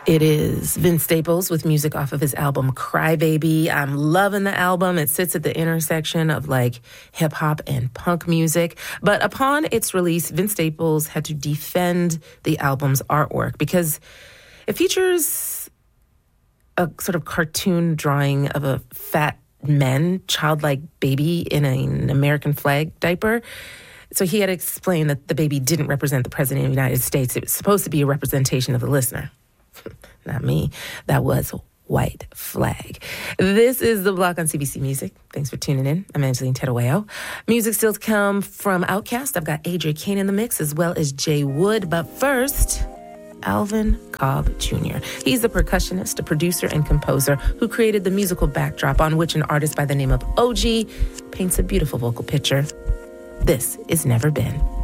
It is Vince Staples with music off of his album Cry Baby. I'm loving the album. It sits at the intersection of like hip hop and punk music. But upon its release, Vince Staples had to defend the album's artwork because it features a sort of cartoon drawing of a fat man, childlike baby in an American flag diaper. So he had to explain that the baby didn't represent the president of the United States. It was supposed to be a representation of the listener. Not me. That was White Flag. This is The Block on CBC Music. Thanks for tuning in. I'm Angeline Terueo. Music still to come from Outkast. I've got AJ Kane in the mix as well as Jay Wood. But first, Alvin Cobb Jr. He's a percussionist, a producer, and composer who created the musical backdrop on which an artist by the name of OG paints a beautiful vocal picture. This is Never Been.